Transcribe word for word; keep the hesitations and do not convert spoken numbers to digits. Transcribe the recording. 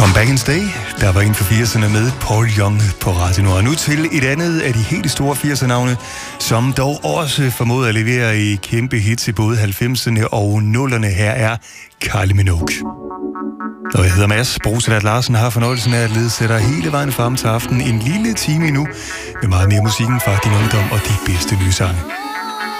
Come Back and Stay. Der var en for firserne med Paul Young på Radio Nord. Nu til et andet af de helt store firser-navne, som dog også formåede at levere i kæmpe hits i både halvfemserne og nullerne. Her er Kylie Minogue. Og jeg hedder Mads. Broselat Larsen har fornøjelsen af at ledsætte hele vejen frem til aften en lille time endnu med meget mere musikken fra din ungdom og de bedste nye sange.